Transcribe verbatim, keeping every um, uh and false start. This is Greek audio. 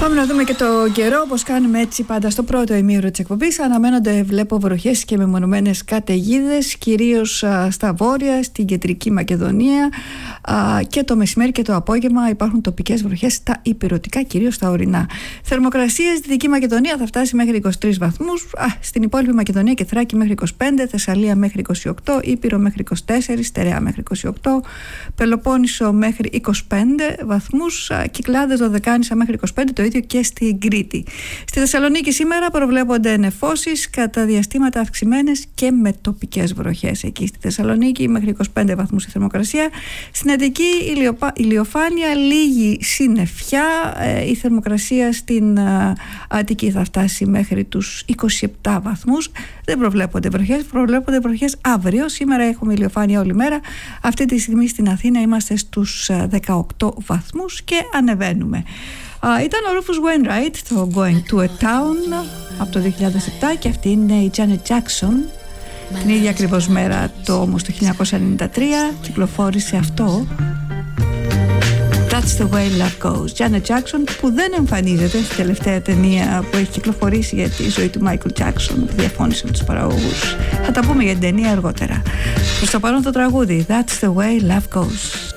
Πάμε να δούμε και το καιρό, όπως κάνουμε έτσι πάντα στο πρώτο ημίωρο της εκπομπής. Αναμένονται, βλέπω, βροχές και μεμονωμένες καταιγίδες, κυρίως α, στα βόρεια, στην κεντρική Μακεδονία, α, και το μεσημέρι και το απόγευμα υπάρχουν τοπικές βροχές στα ηπειρωτικά, κυρίως στα ορεινά. Θερμοκρασία στη Δυτική Μακεδονία θα φτάσει μέχρι είκοσι τρεις βαθμούς, α, στην υπόλοιπη Μακεδονία και Θράκη μέχρι είκοσι πέντε, Θεσσαλία μέχρι είκοσι οκτώ, Ήπειρο μέχρι είκοσι τέσσερα, Στερεά μέχρι είκοσι οκτώ, Πελοπόννησο μέχρι είκοσι πέντε βαθμούς, α, Κυκλάδες, Δωδεκάνησα μέχρι είκοσι πέντε, το ίδιο και στην Κρήτη. Στη Θεσσαλονίκη σήμερα προβλέπονται νεφώσεις κατά διαστήματα αυξημένες και με τοπικές βροχές. Εκεί στη Θεσσαλονίκη μέχρι είκοσι πέντε βαθμούς η θερμοκρασία. Στην Αττική ηλιοπα... ηλιοφάνεια, λίγη συννεφιά. Ε, η θερμοκρασία στην α, Αττική θα φτάσει μέχρι τους είκοσι επτά βαθμούς. Δεν προβλέπονται βροχές, προβλέπονται βροχές αύριο. Σήμερα έχουμε ηλιοφάνεια όλη μέρα. Αυτή τη στιγμή στην Αθήνα είμαστε στους δεκαοκτώ βαθμούς και ανεβαίνουμε. Uh, ήταν ο Rufus Wainwright, το Going to a Town από το δύο χιλιάδες επτά, και αυτή είναι η Janet Jackson. Την ίδια ακριβώς μέρα, το όμως το χίλια εννιακόσια ενενήντα τρία, κυκλοφόρησε αυτό, That's the way love goes. Janet Jackson, που δεν εμφανίζεται στη τελευταία ταινία που έχει κυκλοφορήσει για τη ζωή του Michael Jackson, που διαφώνησε με τους παραγωγούς. Θα τα πούμε για την ταινία αργότερα. Προς το παρόν το τραγούδι That's the way love goes.